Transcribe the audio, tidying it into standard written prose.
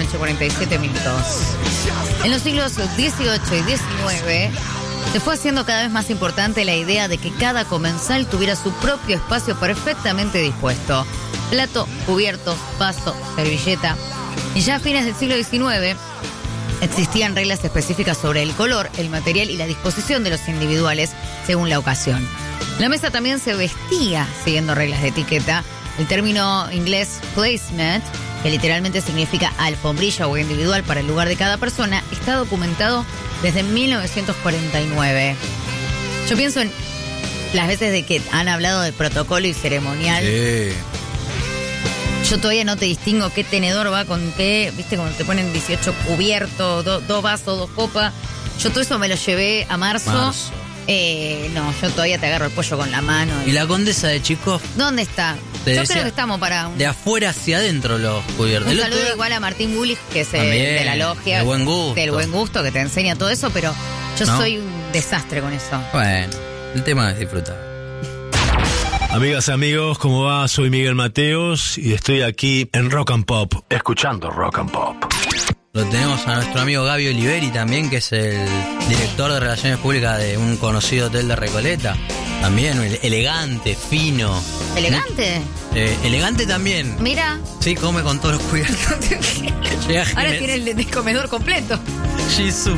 18:47. En los siglos XVIII y XIX se fue haciendo cada vez más importante la idea de que cada comensal tuviera su propio espacio perfectamente dispuesto. Plato, cubiertos, vaso, servilleta. Y ya a fines del siglo XIX existían reglas específicas sobre el color, el material y la disposición de los individuales según la ocasión. La mesa también se vestía siguiendo reglas de etiqueta. El término inglés placemat, que literalmente significa alfombrilla o individual para el lugar de cada persona, está documentado desde 1949. Yo pienso en las veces de que han hablado de protocolo y ceremonial. Sí. Yo todavía no te distingo qué tenedor va con qué, viste, cuando te ponen 18 cubiertos, dos vasos, 2 copas. Yo todo eso me lo llevé a marzo. No, yo todavía te agarro el pollo con la mano. ¿Y la condesa de Chicó? ¿Dónde está? Yo creo que estamos para un... De afuera hacia adentro los cubiertos. Un saludo igual a Martín Bullich, que es de la logia. Del buen gusto. Del buen gusto, que te enseña todo eso, pero yo soy un desastre con eso. Bueno, el tema es disfrutar. Amigas, amigos, ¿cómo va? Soy Miguel Mateos y estoy aquí en Rock and Pop, escuchando Rock and Pop. Lo tenemos a nuestro amigo Gaby Oliveri también, que es el director de Relaciones Públicas de un conocido hotel de Recoleta. También elegante, fino. ¿Elegante? Elegante también. Mira. Sí, come con todos los cubiertos. Ahora tiene el comedor completo. Jisoo